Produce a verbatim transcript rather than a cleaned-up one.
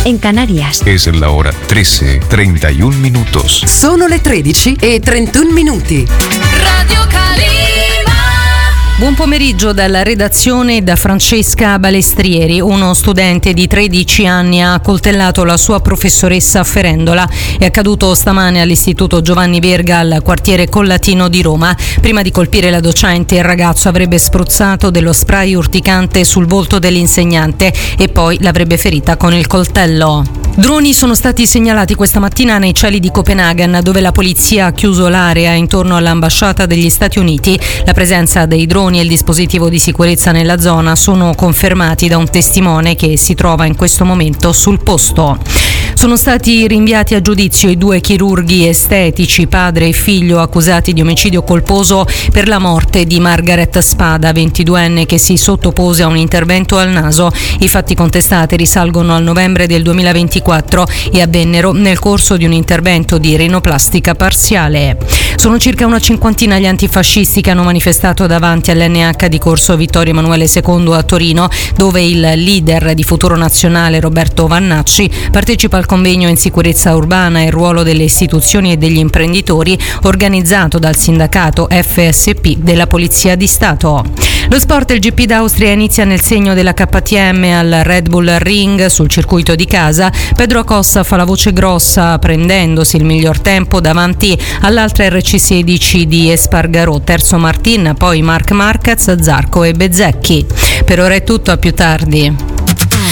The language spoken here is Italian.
en Canarias. Es la hora trece, treinta y un minutos. Sono le tredici e trentuno minuti. Radio Calima. Buon pomeriggio dalla redazione da Francesca Balestrieri. Uno studente di tredici anni ha accoltellato la sua professoressa ferendola. È accaduto stamane all'Istituto Giovanni Verga al quartiere Collatino di Roma. Prima di colpire la docente, il ragazzo avrebbe spruzzato dello spray urticante sul volto dell'insegnante e poi l'avrebbe ferita con il coltello. Droni sono stati segnalati questa mattina nei cieli di Copenaghen, dove la polizia ha chiuso l'area intorno all'ambasciata degli Stati Uniti. La presenza dei droni e il dispositivo di sicurezza nella zona sono confermati da un testimone che si trova in questo momento sul posto. Sono stati rinviati a giudizio i due chirurghi estetici, padre e figlio, accusati di omicidio colposo per la morte di Margaret Spada, ventiduenne, che si sottopose a un intervento al naso. I fatti contestati risalgono al novembre del duemilaventiquattro e avvennero nel corso di un intervento di rinoplastica parziale. Sono circa una cinquantina gli antifascisti che hanno manifestato davanti all'N H di Corso Vittorio Emanuele secondo a Torino, dove il leader di Futuro Nazionale Roberto Vannacci partecipa al convegno in sicurezza urbana e il ruolo delle istituzioni e degli imprenditori, organizzato dal sindacato F S P della Polizia di Stato. Lo sport, il G P d'Austria inizia nel segno della K T M al Red Bull Ring sul circuito di casa. Pedro Acosta fa la voce grossa prendendosi il miglior tempo davanti all'altra R C sedici di Espargarò, terzo Martin, poi Marc Marquez, Zarco e Bezzecchi. Per ora è tutto, a più tardi.